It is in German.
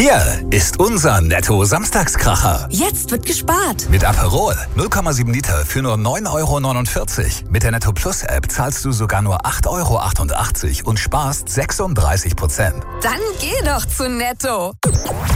Hier ist unser Netto-Samstagskracher. Jetzt wird gespart. Mit Aperol 0,7 Liter für nur 9,49 €. Mit der Netto Plus App zahlst du sogar nur 8,88 € und sparst 36%. Dann geh doch zu Netto.